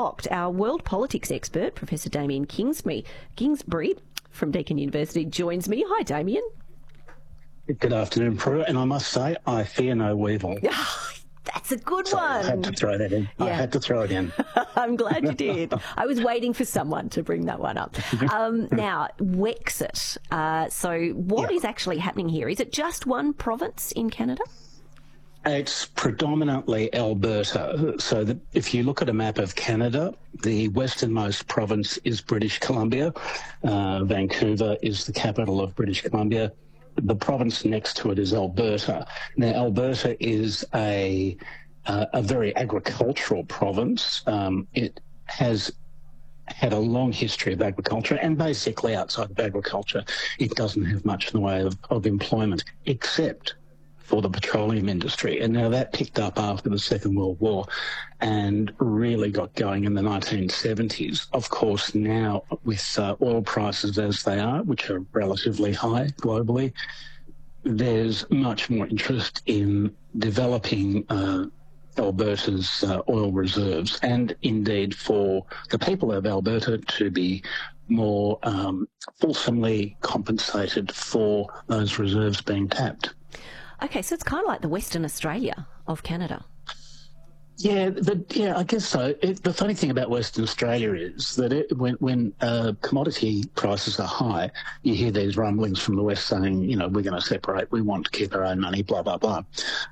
shocked. Our world politics expert, Professor Damien Kingsbury from Deakin University, joins me. Hi, Damien. Good afternoon, Prue, and I must say, I fear no evil. That's a good So one. I had to throw that in. Yeah. I had to throw it in. I'm glad you did. I was waiting for someone to bring that one up. Now, Wexit. So what is actually happening here? Is it just one province in Canada? It's predominantly Alberta. So that if you look at a map of Canada, the westernmost province is British Columbia. Vancouver is the capital of British Columbia. The province next to it is Alberta. Now, Alberta is a very agricultural province. It has had a long history of agriculture, and basically outside of agriculture, it doesn't have much in the way of employment, except for the petroleum industry. And now that picked up after the Second World War and really got going in the 1970s. Of course, now with oil prices as they are, which are relatively high globally, there's much more interest in developing Alberta's oil reserves, and indeed for the people of Alberta to be more fulsomely compensated for those reserves being tapped. Okay, so it's kind of like the Western Australia of Canada. Yeah, I guess so. The funny thing about Western Australia is that when commodity prices are high, you hear these rumblings from the West saying, you know, we're going to separate, we want to keep our own money, blah, blah, blah.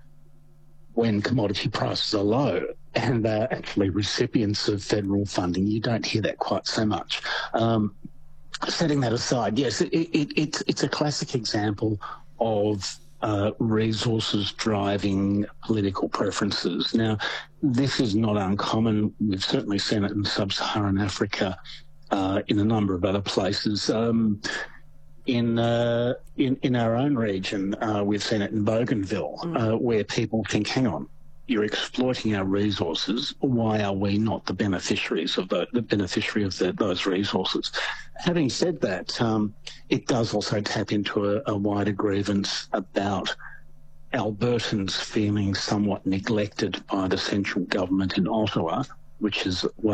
When commodity prices are low and they're actually recipients of federal funding, you don't hear that quite so much. Setting that aside, yes, it's a classic example of resources driving political preferences. Now, this is not uncommon. We've certainly seen it in sub-Saharan Africa, in a number of other places. In our own region, we've seen it in Bougainville, where people think, hang on, you're exploiting our resources. Why are we not the beneficiaries of the beneficiary of those resources? Having said that, it does also tap into a wider grievance about Albertans feeling somewhat neglected by the central government in Ottawa, which is